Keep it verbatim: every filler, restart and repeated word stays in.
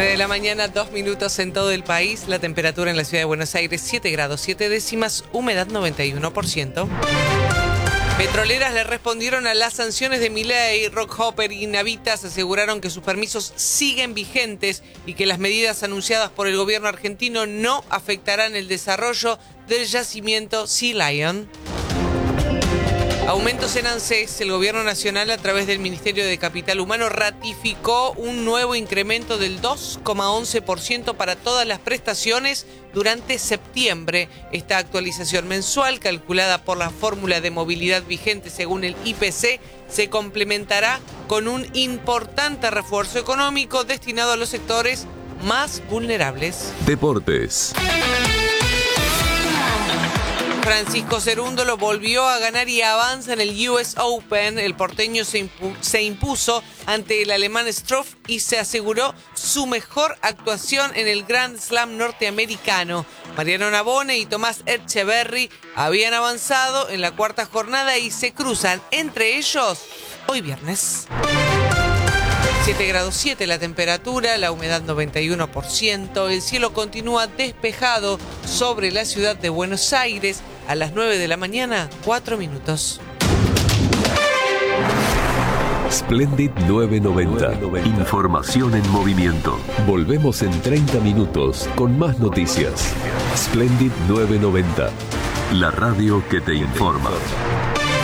nueve de la mañana, dos minutos en todo el país. La temperatura en la ciudad de Buenos Aires, siete grados, siete décimas, humedad noventa y uno por ciento. Petroleras le respondieron a las sanciones de Milei. Rockhopper y Navitas aseguraron que sus permisos siguen vigentes y que las medidas anunciadas por el gobierno argentino no afectarán el desarrollo del yacimiento Sea Lion. Aumentos en ANSES. El gobierno nacional, a través del Ministerio de Capital Humano, ratificó un nuevo incremento del dos coma once por ciento para todas las prestaciones durante septiembre. Esta actualización mensual, calculada por la fórmula de movilidad vigente según el I P C, se complementará con un importante refuerzo económico destinado a los sectores más vulnerables. Deportes. Francisco Cerúndolo volvió a ganar y avanza en el U S Open. El porteño se, impu- se impuso ante el alemán Struff y se aseguró su mejor actuación en el Grand Slam norteamericano. Mariano Navone y Tomás Etcheverry habían avanzado en la cuarta jornada y se cruzan entre ellos hoy viernes. siete grados siete la temperatura, la humedad noventa y uno por ciento. El cielo continúa despejado sobre la ciudad de Buenos Aires. A las nueve de la mañana, cuatro minutos. Splendid nueve noventa. Información en movimiento. Volvemos en treinta minutos con más noticias. Splendid nueve noventa. La radio que te informa.